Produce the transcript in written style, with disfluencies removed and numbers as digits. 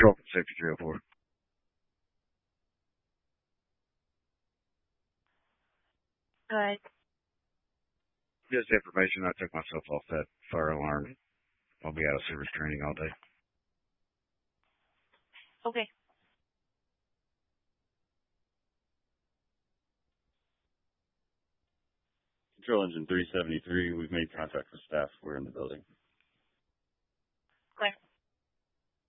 Control Safety 304. Good. Just information, I took myself off that fire alarm. I'll be out of service training all day. Okay. Control Engine 373, we've made contact with staff. We're in the building.